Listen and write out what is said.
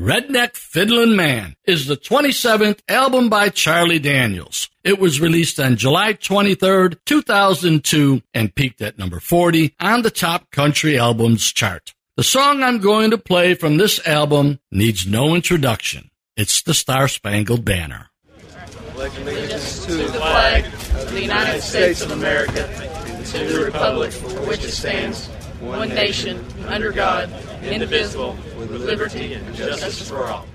Redneck Fiddlin' Man is the 27th album by Charlie Daniels. It was released on July 23rd, 2002, and peaked at number 40 on the top country albums chart. The song I'm going to play from this album needs no introduction. It's the Star-Spangled Banner. Pledge allegiance to the flag of the United States of America and to the republic for which it stands, one nation, under God, indivisible, with liberty and justice for all.